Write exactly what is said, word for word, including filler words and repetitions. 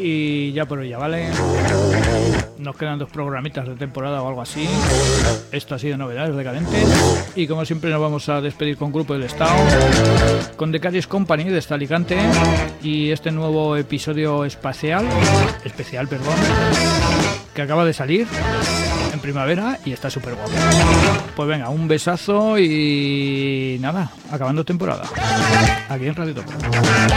Y ya por hoy ya vale. Nos quedan dos programitas de temporada o algo así. Esto ha sido Novedades Decadentes. Y como siempre nos vamos a despedir con Grupo del Estado, con The Caris Company desde Alicante. Y este nuevo episodio espacial, especial, perdón, que acaba de salir en primavera y está súper guapo. Pues venga, un besazo y nada, acabando temporada aquí en Radio Topo.